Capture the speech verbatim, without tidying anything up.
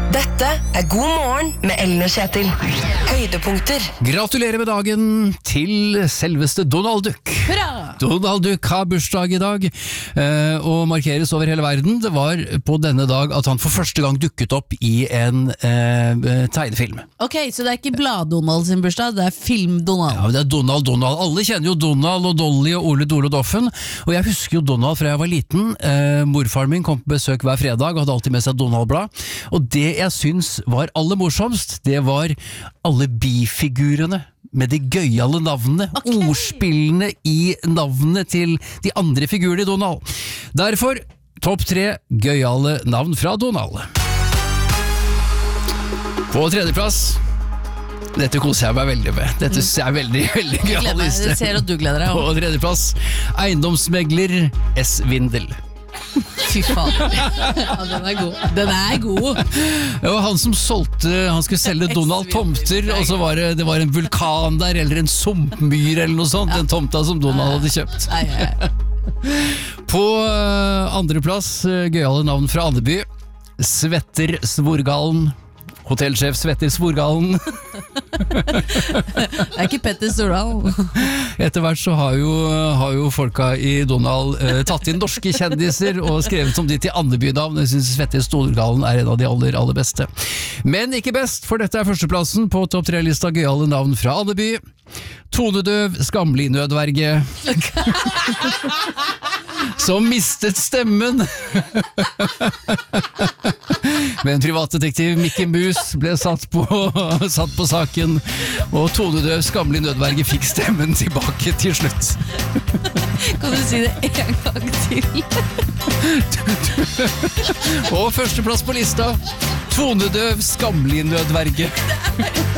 Dette er God morgen med Ellen og Kjetil. Høydepunkter. Gratulerer med dagen til selveste Donald Duck. Hurra! Donald Duck har bursdag i dag, eh, og markeres over hele verden. Det var på denne dag at han for første gang dukket opp i en eh, tegnefilm. Ok, så det er ikke Blad-Donald sin bursdag, det er Film-Donald. Ja, det er Donald Donald. Alle kjenner jo Donald og Dolly og Ole Dole Doffen, og jeg husker jo Donald fra jeg var liten. Eh, morfaren min kom på besøk hver fredag og hadde alltid med seg Donald-blad, og det jeg syns var aller morsomst, det var alle bifigurene med de gøyale navnene, okay. Ordspillene i navnene til de andre figurene i Donald. Derfor topp tre gøyale navn fra Donald. På tredjeplass, dette koser jeg meg veldig med. Dette synes jeg er veldig, veldig gøyal liste. Jeg ser at du gleder deg. På tredjeplass, eiendomsmegler S. Vindel. Fy faen. Ja, den er god. Den er god. Det var han som solgte, han skulle selge Donald tomter, og så var det, det var en vulkan der, eller en sumpmyr eller noe sånt, den tomta som Donald hadde kjøpt. På uh, andre plass, uh, gøyale navn fra Andeby, Svetter Svorgalen. Hotellsjef Svetter Svorgalen. Det er ikke Petter Stordal. Etter hvert så har jo, har jo folka i Donald eh, tatt inn norske kjendiser og skrevet som de til Andeby-navn. Jeg synes Svetter Svorgalen er en av de aller, aller beste. Men ikke best, for dette er førsteplassen på topp tre-lista gøyale navn fra Andeby. Tonedøv, skamlig nødverge. Som mistet stemmen. Men privatdetektiv Mickey Mus ble satt på, satt på saken, og tonedøv, skamlig nødverge fikk stemmen tilbake til slutt. Kan du si det en gang til? Og førsteplass på lista, tonedøv, skamlig nødverge.